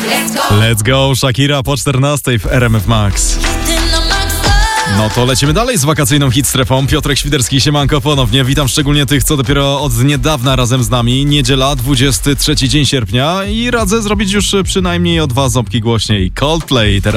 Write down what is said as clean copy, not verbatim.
Let's go, Shakira po 14 w RMF Max. No to lecimy dalej z wakacyjną hitstrefą. Piotrek Świderski, siemanko ponownie. Witam szczególnie tych, co dopiero od niedawna razem z nami. Niedziela, 23 dzień sierpnia i radzę zrobić już przynajmniej o 2 ząbki głośniej. Coldplay teraz.